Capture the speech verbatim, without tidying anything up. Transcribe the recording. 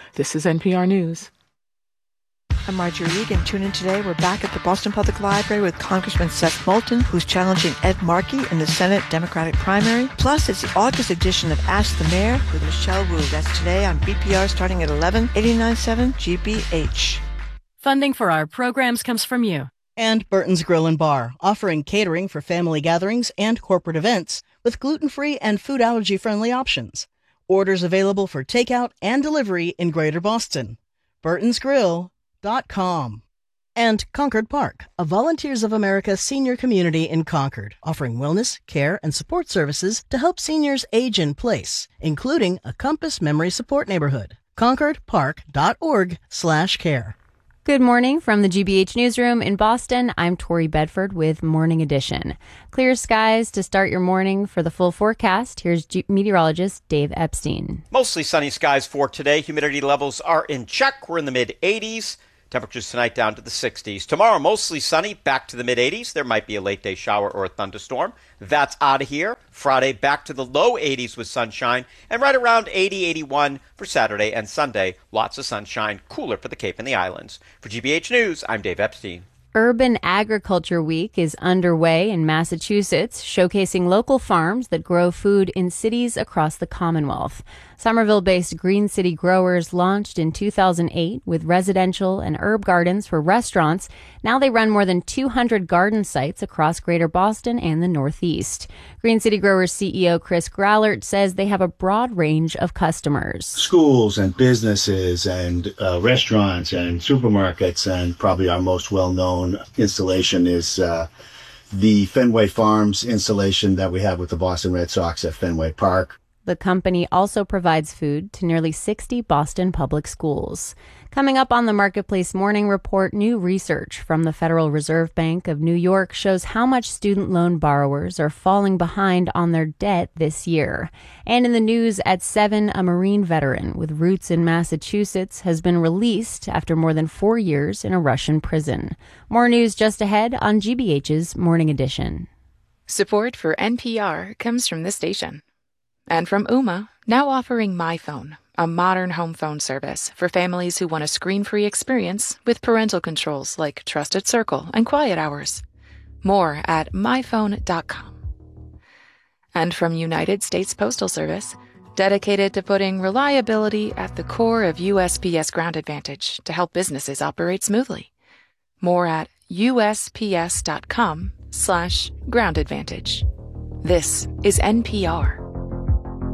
This is N P R News. I'm Marjorie Egan. Tune in today. We're back at the Boston Public Library with Congressman Seth Moulton, who's challenging Ed Markey in the Senate Democratic primary. Plus, it's the August edition of Ask the Mayor with Michelle Wu. That's today on B P R starting at eleven, eighty-nine point seven G B H. Funding for our programs comes from you. And Burton's Grill and Bar, offering catering for family gatherings and corporate events with gluten-free and food allergy-friendly options. Orders available for takeout and delivery in Greater Boston. burtons grill dot com. And Concord Park, a Volunteers of America senior community in Concord, offering wellness, care, and support services to help seniors age in place, including a Compass Memory Support Neighborhood. concord park dot org slash care. Good morning from the G B H Newsroom in Boston. I'm Tori Bedford with Morning Edition. Clear skies to start your morning. For the full forecast, here's G- meteorologist Dave Epstein. Mostly sunny skies for today. Humidity levels are in check. We're in the mid eighties. Temperatures tonight down to the sixties. Tomorrow, mostly sunny, back to the mid eighties. There might be a late day shower or a thunderstorm. That's out of here. Friday, back to the low eighties with sunshine, and right around eighty, eighty-one for Saturday and Sunday. Lots of sunshine, cooler for the Cape and the Islands. For G B H News, I'm Dave Epstein. Urban Agriculture Week is underway in Massachusetts, showcasing local farms that grow food in cities across the Commonwealth. Somerville-based Green City Growers launched in two thousand eight with residential and herb gardens for restaurants. Now they run more than two hundred garden sites across Greater Boston and the Northeast. Green City Growers C E O Chris Grallert says they have a broad range of customers. Schools and businesses and uh, restaurants and supermarkets, and probably our most well-known installation is uh, the Fenway Farms installation that we have with the Boston Red Sox at Fenway Park. The company also provides food to nearly sixty Boston public schools. Coming up on the Marketplace Morning Report, new research from the Federal Reserve Bank of New York shows how much student loan borrowers are falling behind on their debt this year. And in the news at seven, a Marine veteran with roots in Massachusetts has been released after more than four years in a Russian prison. More news just ahead on G B H's Morning Edition. Support for N P R comes from this station. And from Ooma, now offering MyPhone, a modern home phone service for families who want a screen-free experience with parental controls like Trusted Circle and Quiet Hours. More at my phone dot com. And from United States Postal Service, dedicated to putting reliability at the core of U S P S Ground Advantage to help businesses operate smoothly. More at U S P S dot com slash ground advantage. This is N P R.